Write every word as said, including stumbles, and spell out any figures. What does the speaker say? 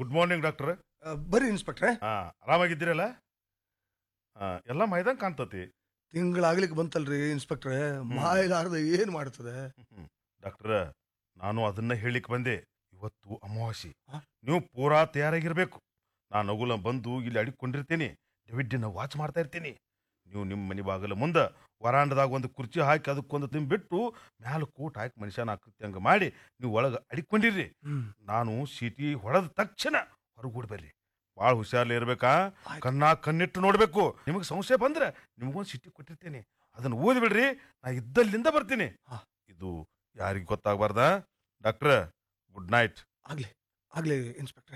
Good morning doctor. ಬರ್ರಿ ಇನ್ಸ್ಪೆಕ್ಟ್ರೆ. ಹಾ, ಆರಾಮಾಗಿದ್ದೀರಲ್ಲ? ಹಾ, ಎಲ್ಲ ಮೈದಂಗ್ ಕಾಣ್ತತಿ. ತಿಂಗಳಾಗ್ಲಿಕ್ಕೆ ಬಂತಲ್ರಿ ಇನ್ಸ್ಪೆಕ್ಟ್ರೆ, ಮಾಯಲಾರ್ದ ಏನ್ ಮಾಡ್ತದೆ? ಡಾಕ್ಟರ್, ನಾನು ಅದನ್ನ ಹೇಳಿಕ್ ಬಂದೆ. ಇವತ್ತು ಅಮಾವಾಸ್ಯೆ, ಆ? ನೀವು ಪೂರಾ ತಯಾರಾಗಿರ್ಬೇಕು. ನಾನು ಅಗುಲ ಬಂದು ಇಲ್ಲಿ ಅಡಿಕೊಂಡಿರ್ತೀನಿ, ಡೆವಿಡ್ಡಿನ ವಾಚ್ ಮಾಡ್ತಾ ಇರ್ತೀನಿ. ನೀವು ನಿಮ್ಮ ಮನೆ ಬಾಗಲ ಮುಂದೆ ವರಾಂಡದಾಗ ಒಂದು ಕುರ್ಚಿ ಹಾಕಿ ಅದಕ್ಕೊಂದು ತಿಂದು ಬಿಟ್ಟು ಮ್ಯಾಲ ಕೋಟ್ ಹಾಕಿ ಮನುಷ್ಯನ ಆಕೃತಿ ಹಂಗೆ ಮಾಡಿ ನೀವು ಒಳಗೆ ಅಡಿಕೊಂಡಿರ್ರಿ. ಹ್ಮ್. ನಾನು ಸೀಟಿ ಹೊಡೆದ ತಕ್ಷಣ ಹೊರಗೂಡ್ ಬರ್ರಿ. ಭಾಳ ಹುಷಾರ್ಲಿ ಇರ್ಬೇಕಾ, ಆಯ್ತು. ಕಣ್ಣಾ ಕಣ್ಣಿಟ್ಟು ನೋಡ್ಬೇಕು. ನಿಮಗೆ ಸಂಶಯ ಬಂದ್ರೆ ನಿಮಗೊಂದು ಸಿಟಿ ಕೊಟ್ಟಿರ್ತೇನೆ, ಅದನ್ನ ಓದಿ ಬಿಡ್ರಿ. ನಾ ಇದ್ದಲ್ಲಿಂದ ಬರ್ತೀನಿ. ಹಾ. ಇದು ಯಾರಿಗೆ ಗೊತ್ತಾಗಬಾರ್ದ. ಡಾಕ್ಟ್ರ, ಗುಡ್ ನೈಟ್. ಆಗ್ಲಿ ಆಗ್ಲಿ ಇನ್ಸ್ಪೆಕ್ಟ್ರೆ.